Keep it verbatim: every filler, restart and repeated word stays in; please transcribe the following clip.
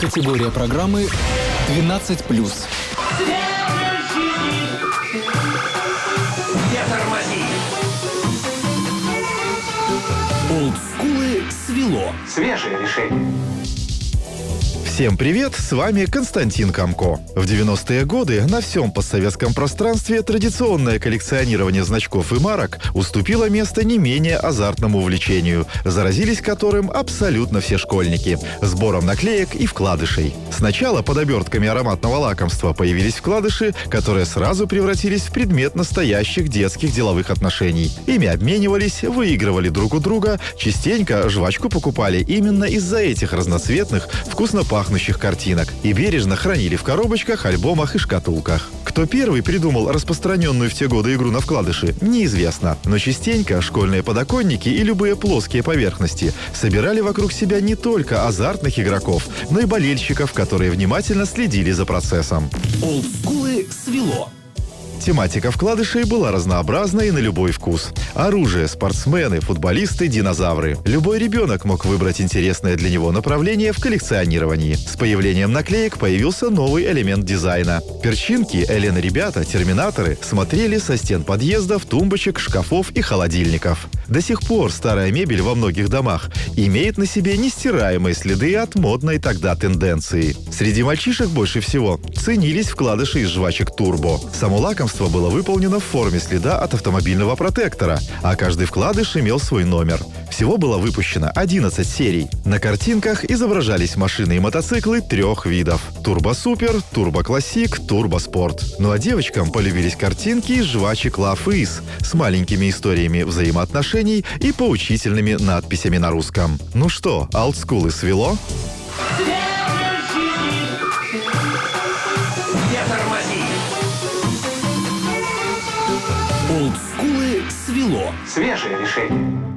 Категория программы двенадцать плюс. Не тормози! Олдскулы свело. Свежее решение. Всем привет, с вами Константин Камко. В девяностые годы на всем постсоветском пространстве традиционное коллекционирование значков и марок уступило место не менее азартному увлечению, заразились которым абсолютно все школьники – сбором наклеек и вкладышей. Сначала под обертками ароматного лакомства появились вкладыши, которые сразу превратились в предмет настоящих детских деловых отношений. Ими обменивались, выигрывали друг у друга, частенько жвачку покупали именно из-за этих разноцветных, вкусно пахнущих картинок и бережно хранили в коробочках, альбомах и шкатулках. Кто первый придумал распространенную в те годы игру на вкладыши, неизвестно. Но частенько школьные подоконники и любые плоские поверхности собирали вокруг себя не только азартных игроков, но и болельщиков, которые внимательно следили за процессом. Олдскулы свело. Тематика вкладышей была разнообразна и на любой вкус. Оружие, спортсмены, футболисты, динозавры. Любой ребенок мог выбрать интересное для него направление в коллекционировании. С появлением наклеек появился новый элемент дизайна. Перчинки, Элен-ребята, терминаторы смотрели со стен подъездов, тумбочек, шкафов и холодильников. До сих пор старая мебель во многих домах имеет на себе нестираемые следы от модной тогда тенденции. Среди мальчишек больше всего ценились вкладыши из жвачек «Турбо». Само лакомство было выполнено в форме следа от автомобильного протектора, а каждый вкладыш имел свой номер. Всего было выпущено одиннадцать серий. На картинках изображались машины и мотоциклы трех видов – Турбо-Супер, Турбо-Классик, Турбо-Спорт. Ну а девочкам полюбились картинки из жвачек Love Is с маленькими историями взаимоотношений и поучительными надписями на русском. Ну что, олдскулы свело? Не тормози! Олдскулы свело. Свежее решение.